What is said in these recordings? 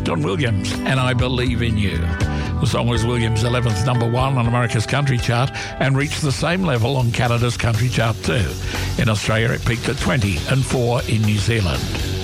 Don Williams, and I Believe in You. The song was Williams' 11th number one on America's country chart and reached the same level on Canada's country chart too. In Australia, it peaked at 20 and 4 in New Zealand.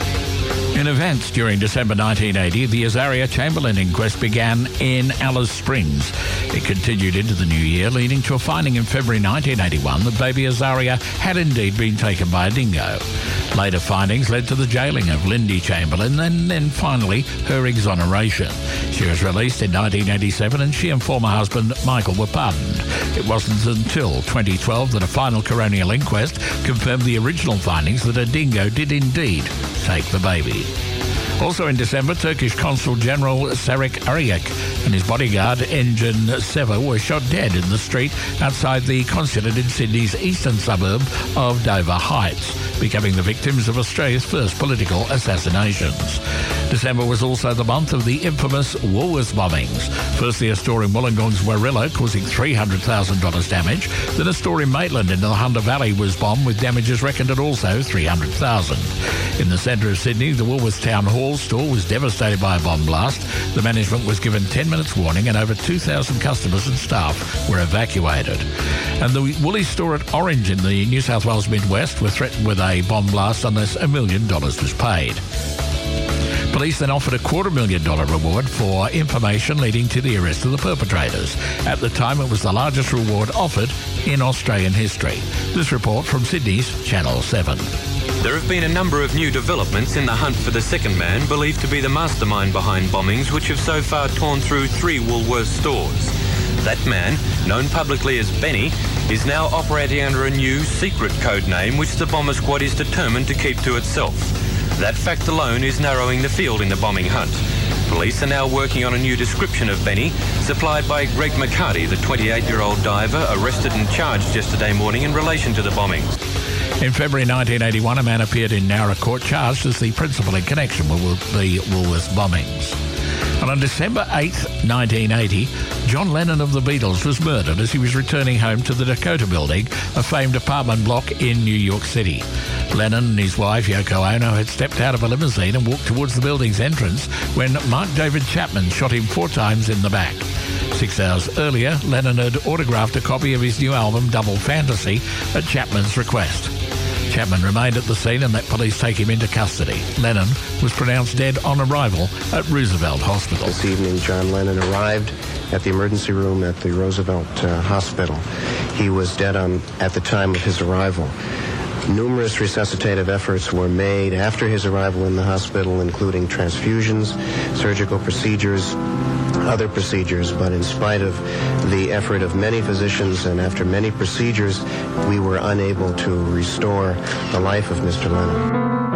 In events during December 1980, the Azaria Chamberlain inquest began in Alice Springs. It continued into the new year, leading to a finding in February 1981 that baby Azaria had indeed been taken by a dingo. Later findings led to the jailing of Lindy Chamberlain and then finally her exoneration. She was released in 1987 and she and former husband Michael were pardoned. It wasn't until 2012 that a final coronial inquest confirmed the original findings that a dingo did indeed take the baby. Also in December, Turkish Consul General Serik Ariyik and his bodyguard Engin Seva were shot dead in the street outside the consulate in Sydney's eastern suburb of Dover Heights, becoming the victims of Australia's first political assassinations. December was also the month of the infamous Woolworths bombings. Firstly, a store in Wollongong's Warilla causing $300,000 damage. Then a store in Maitland in the Hunter Valley was bombed with damages reckoned at also $300,000. In the centre of Sydney, the Woolworths Town Hall store was devastated by a bomb blast. The management was given 10 minutes warning and over 2,000 customers and staff were evacuated. And the Woolies store at Orange in the New South Wales Midwest were threatened with a bomb blast unless $1 million was paid. Police then offered a $250,000 reward for information leading to the arrest of the perpetrators. At the time, it was the largest reward offered in Australian history. This report from Sydney's Channel 7. There have been a number of new developments in the hunt for the second man believed to be the mastermind behind bombings, which have so far torn through 3 Woolworths stores. That man, known publicly as Benny, is now operating under a new secret code name which the bomber squad is determined to keep to itself. That fact alone is narrowing the field in the bombing hunt. Police are now working on a new description of Benny, supplied by Greg McCarty, the 28-year-old diver arrested and charged yesterday morning in relation to the bombings. In February 1981, a man appeared in Nowra Court charged as the principal in connection with the Woolworths bombings. And on December 8, 1980, John Lennon of the Beatles was murdered as he was returning home to the Dakota Building, a famed apartment block in New York City. Lennon and his wife, Yoko Ono, had stepped out of a limousine and walked towards the building's entrance when Mark David Chapman shot him 4 times in the back. 6 hours earlier, Lennon had autographed a copy of his new album, Double Fantasy, at Chapman's request. Chapman remained at the scene and let police take him into custody. Lennon was pronounced dead on arrival at Roosevelt Hospital. This evening, John Lennon arrived at the emergency room at the Roosevelt Hospital. He was dead at the time of his arrival. Numerous resuscitative efforts were made after his arrival in the hospital, including transfusions, surgical procedures, other procedures, but in spite of the effort of many physicians and after many procedures, we were unable to restore the life of Mr. Lennon.